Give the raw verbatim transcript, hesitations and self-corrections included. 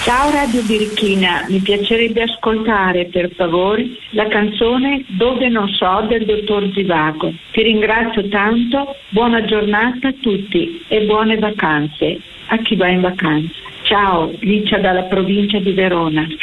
Ciao Radio Birichina, mi piacerebbe ascoltare per favore la canzone Dove non so del dottor Zivago. Ti ringrazio tanto, buona giornata a tutti e buone vacanze a chi va in vacanza. Ciao, Licia dalla provincia di Verona.